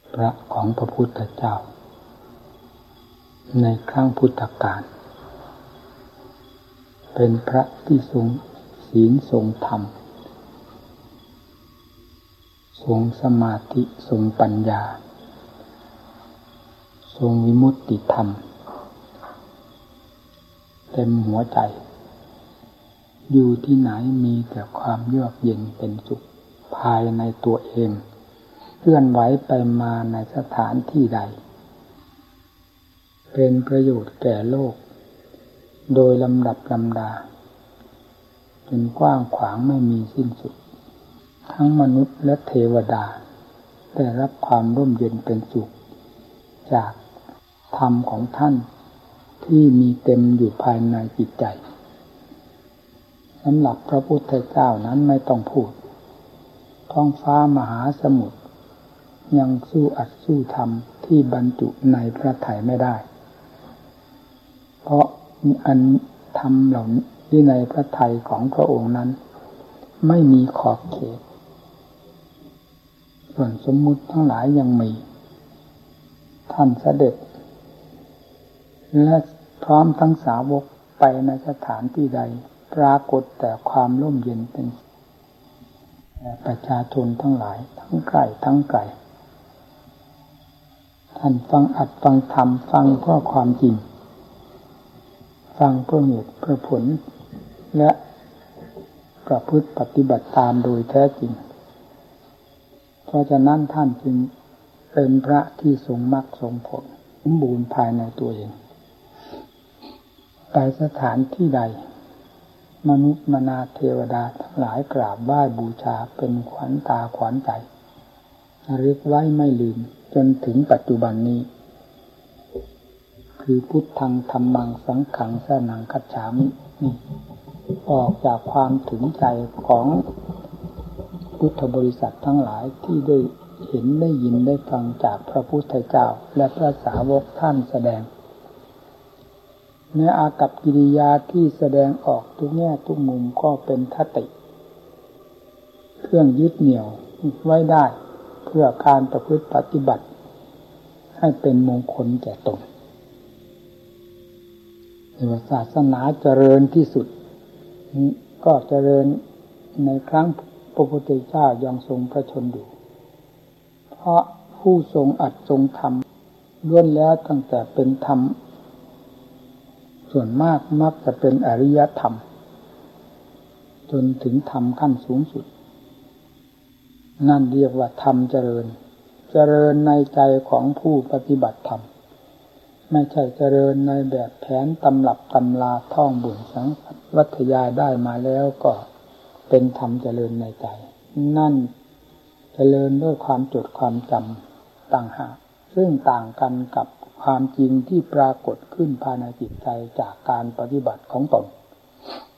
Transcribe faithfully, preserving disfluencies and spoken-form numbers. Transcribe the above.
พระของพระพุทธเจ้าในครั้งพุทธกาลเป็นพระที่ทรงศีลทรงธรรมทรงสมาธิทรงปัญญาทรงวิมุตติธรรมเต็มหัวใจอยู่ที่ไหนมีแต่ความเยือกเย็นเป็นสุขภายในตัวเองเคลื่อนไหวไปมาในสถานที่ใดเป็นประโยชน์แก่โลกโดยลำดับลำดาจนกว้างขวางไม่มีสิ้นสุดทั้งมนุษย์และเทวดาได้รับความร่มเย็นเป็นสุขจากธรรมของท่านที่มีเต็มอยู่ภายในจิตใจสำหรับพระพุทธเจ้านั้นไม่ต้องพูดท้องฟ้ามหาสมุทรยังสู้อัดสู้ธรรมที่บรรจุในพระทัยไม่ได้เพราะอันธรรมเหล่านี้ในพระทัยของพระองค์นั้นไม่มีขอบเขตส่วนสมมุติทั้งหลายยังมีท่านเสด็จและพร้อมทั้งสาวกไปในสถานที่ใดปรากฏแต่ความร่มเย็นเป็นประชาชนทั้งหลายทั้งใกล้ทั้งไกลท่านฟังอัดฟังธรรมฟังเพื่อความจริงฟังเพื่อเหตุเพื่อผลและประพฤติปฏิบัติตามโดยแท้จริงเพราะฉะนั้นท่านจึงเป็นพระที่ทรงมรรคทรงผลสมบูรณ์ภายในตัวเองไปสถานที่ใดมนุษย์มนาเทวดาทั้งหลายกราบไหว้บูชาเป็นขวัญตาขวัญใจระลึกไว้ไม่ลืมจนถึงปัจจุบันนี้คือพุทธังธัมมังสังฆังสรณังคัจฉามินี่ออกจากความถึงใจของพุทธบริษัททั้งหลายที่ได้เห็นได้ยินได้ฟังจากพระพุทธเจ้าและพระสาวกท่านแสดงในอากัปกิริยาที่แสดงออกทุกแง่ทุกมุมก็เป็นคติเครื่องยึดเหนี่ยวไว้ได้เพื่อการประพฤติปฏิบัติให้เป็นมงคลแก่ตนศาสนาเจริญที่สุดก็เจริญในครั้งพระพุทธเจ้ายังทรงพระชนอยู่เพราะผู้ทรงอัดทรงธรรมล้วนแล้วตั้งแต่เป็นธรรมส่วนมากมักจะเป็นอริยธรรมจนถึงธรรมขั้นสูงสุดนั่นเรียกว่าธรรมเจริญเจริญในใจของผู้ปฏิบัติธรรมไม่ใช่เจริญในแบบแผนตำรับตำลาท่องบุญสังวัทยาได้มาแล้วก็เป็นธรรมเจริญในใจนั่นเจริญด้วยความจดความจำต่างหากซึ่งต่างกันกับความจริงที่ปรากฏขึ้นภายในจิตใจจากการปฏิบัติของตน